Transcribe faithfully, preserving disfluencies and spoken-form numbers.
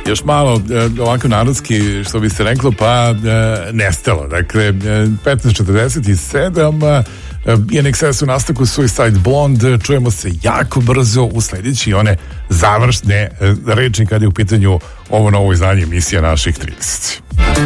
još malo ovako narodski, što bi se reklo, pa nestalo. Dakle, petnaest četrdeset sedam I N X S u nastavku Suicide Blonde. Čujemo se jako brzo u sledeći one završne reči kad je u pitanju ovo novo izdanje emisija naših trideset.